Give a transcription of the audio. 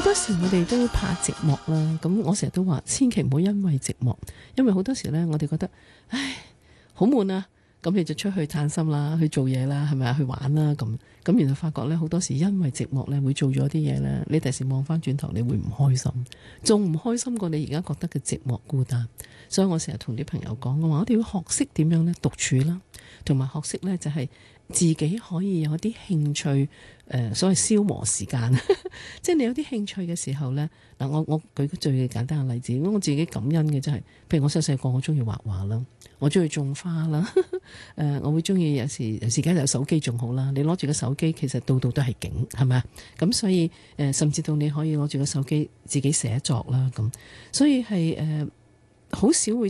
多時我哋都怕寂寞啦，咁我成日都話千祈唔好因為寂寞，因為好多時呢，我哋覺得唉好悶啊，咁你就出去探心啦，去做嘢啦，係咪啊，去玩啦咁，原來發覺呢，好多時因為寂寞呢，會做咗啲嘢呢，你第時望翻轉頭你會唔開心，仲唔開心過你而家覺得嘅寂寞孤單。所以我成日同啲朋友講，我話我哋要學識點樣呢獨處啦，同埋學識呢就係自己可以有啲興趣，所謂消磨時間。即係你有啲興趣嘅時候呢，嗱我舉個最簡單嘅例子，我自己感恩嘅就係，譬如我細細個我中意畫畫啦，我中意種花啦，我會中意有時而家有手機仲好啦，你攞住個手機其實度度都係景，係咪啊？咁所以甚至到你可以攞住個手機自己寫作啦咁，所以係好少會